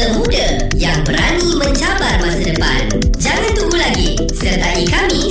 Wanita muda yang berani mencabar masa depan. Jangan tunggu lagi. Sertai kami